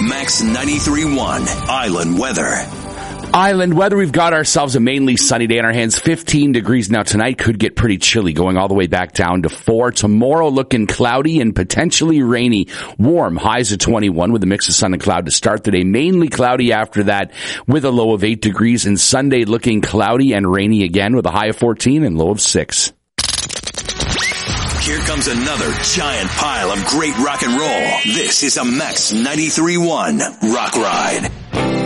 Max 93.1 Island Weather. Island weather, we've got ourselves a mainly sunny day on our hands. 15 degrees now tonight. Could get pretty chilly, going all the way back down to 4. Tomorrow looking cloudy and potentially rainy. Warm, highs of 21 with a mix of sun and cloud to start the day. Mainly cloudy after that with a low of 8 degrees. And Sunday looking cloudy and rainy again with a high of 14 and low of 6. Here comes another giant pile of great rock and roll. This is a Max 93.1 Rock Ride.